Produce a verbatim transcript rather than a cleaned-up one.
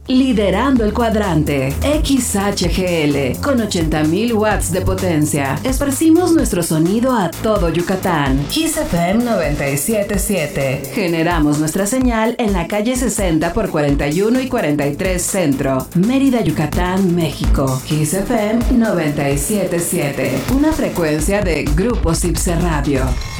Liderando el cuadrante, X H G L, con ochenta mil watts de potencia. Esparcimos nuestro sonido a todo Yucatán. Kiss F M noventa y siete punto siete. Generamos nuestra señal en la calle sesenta por cuarenta y uno y cuarenta y tres Centro, Mérida, Yucatán, México. Kiss F M noventa y siete punto siete. Una frecuencia de Grupo Cipse Radio.